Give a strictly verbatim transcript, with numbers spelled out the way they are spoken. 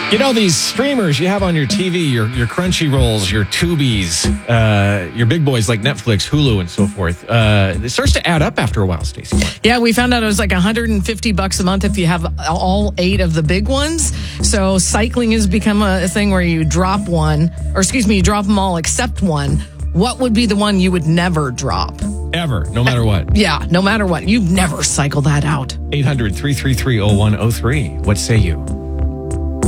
You know, these streamers you have on your T V, your your Crunchyrolls, your Tubies, uh, your big boys like Netflix, Hulu, and so forth, uh, it starts to add up after a while, Stacey. Yeah, we found out it was like one hundred fifty bucks a month if you have all eight of the big ones. So cycling has become a thing where you drop one, or excuse me, you drop them all except one. What would be the one you would never drop? Ever, no matter what. Yeah, no matter what. You've never cycled that out. eight hundred, three three three, oh one oh three. What say you?